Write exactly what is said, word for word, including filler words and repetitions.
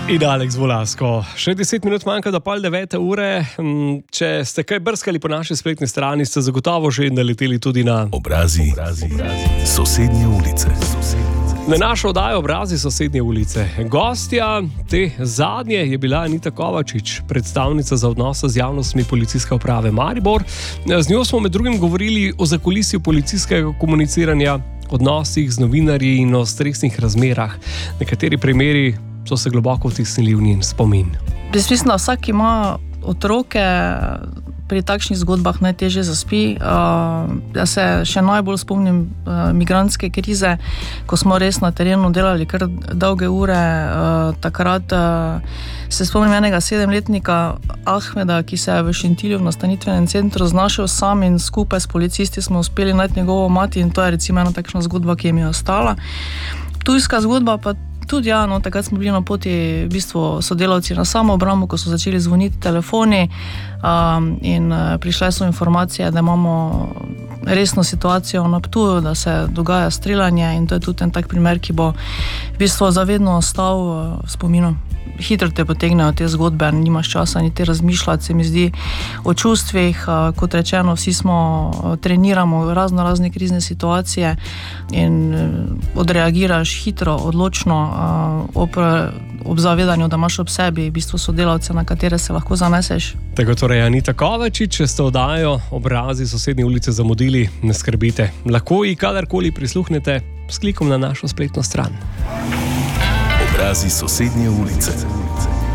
In Aleks Volasko. Še deset minut manjka do pol devete ure. Če ste kaj brskali po naši spletni strani, ste zagotovo že naleteli tudi na Obrazi, obrazi, obrazi. Sosednje ulice. Na našo oddajo Obrazi sosednje ulice. Gostja te zadnje je bila Anita Kovačič, predstavnica za odnose z javnostmi Policijske uprave Maribor. Z njo smo med drugim govorili o zakulisju policijskega komuniciranja, odnosih z novinarji in o stresnih razmerah. Nekateri primeri so se globoko vtisnili v njen spomin. Jaz mislim, da vsak ima otroke, pri takšnih zgodbah najtežje zaspi. Uh, jaz se še najbolj spomnim uh, migrantske krize, ko smo res na terenu delali kar dolge ure. Uh, takrat uh, se spomnim enega sedemletnika Ahmeda, ki se je v Šentilju v nastanitvenem centru znašel sam in skupaj s policisti smo uspeli najti njegovo mati in to je recimo ena takšna zgodba, ki je mi ostala. Tujska zgodba pa tudi, ja, no, takrat smo bili na poti v bistvu sodelavci na samoobrambo, ko so začeli zvoniti telefoni um, in uh, prišle so informacije, da imamo resno situacijo na Ptuju, da se dogaja streljanje in to je tudi en tak primer, ki bo v bistvu zavedno ostal uh, v spominu. Hitro te potegnejo te zgodbe, nimaš časa niti razmišljati, se mi zdi o čustvih, uh, kot rečeno, vsi smo uh, treniramo razno razne krizne situacije in uh, odreagiraš hitro, odločno, uh, ob, ob zavedanju, da imaš ob sebi v bistvu sodelavce, na katere se lahko zaneseš. Tako torej Anita Kovačič, če ste oddajo Obrazi sosednje ulice zamudili, ne skrbite. Lahko ji kadarkoli prisluhnete s klikom na našo spletno stran. Obrazi sosednje ulice.